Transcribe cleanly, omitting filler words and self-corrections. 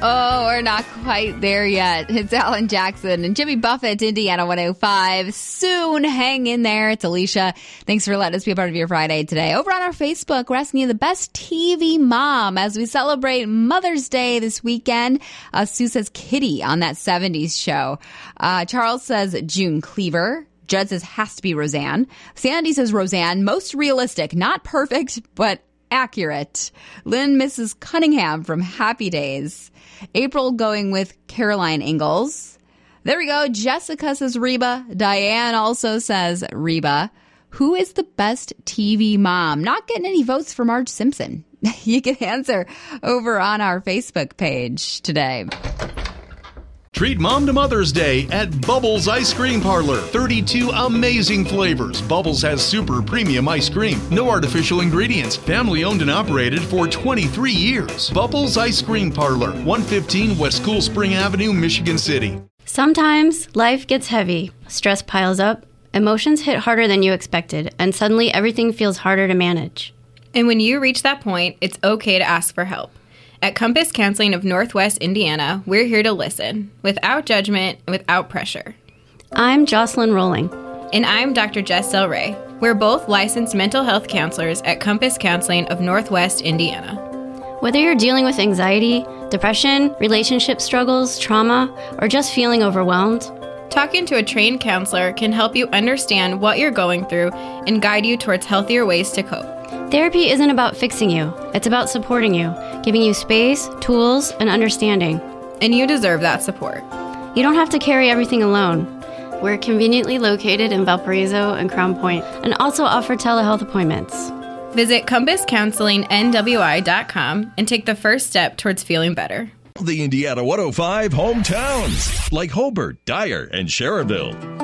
Oh, we're not quite there yet. It's Alan Jackson and Jimmy Buffett, Indiana 105. Soon, hang in there. It's Alicia. Thanks for letting us be a part of your Friday today. Over on our Facebook, we're asking you the best TV mom as we celebrate Mother's Day this weekend. Sue says Kitty on that 70s show. Charles says June Cleaver. Judd says has to be Roseanne. Sandy says Roseanne, most realistic, not perfect, but accurate. Lynn misses Cunningham from Happy Days. April going with Caroline Ingalls. There we go. Jessica says Reba. Diane also says Reba. Who is the best TV mom? Not getting any votes for Marge Simpson. You can answer over on our Facebook page today. Treat Mom to Mother's Day at Bubbles Ice Cream Parlor. 32 amazing flavors. Bubbles has super premium ice cream. No artificial ingredients. Family owned and operated for 23 years. Bubbles Ice Cream Parlor, 115 West Cool Spring Avenue, Michigan City. Sometimes life gets heavy. Stress piles up. Emotions hit harder than you expected. And suddenly everything feels harder to manage. And when you reach that point, it's okay to ask for help. At Compass Counseling of Northwest Indiana, we're here to listen, without judgment and without pressure. I'm Jocelyn Rowling. And I'm Dr. Jess Del Rey. We're both licensed mental health counselors at Compass Counseling of Northwest Indiana. Whether you're dealing with anxiety, depression, relationship struggles, trauma, or just feeling overwhelmed, talking to a trained counselor can help you understand what you're going through and guide you towards healthier ways to cope. Therapy isn't about fixing you. It's about supporting you, giving you space, tools, and understanding. And you deserve that support. You don't have to carry everything alone. We're conveniently located in Valparaiso and Crown Point, and also offer telehealth appointments. Visit CompassCounselingNWI.com and take the first step towards feeling better. The Indiana 105 hometowns, like Hobart, Dyer, and Sherrville.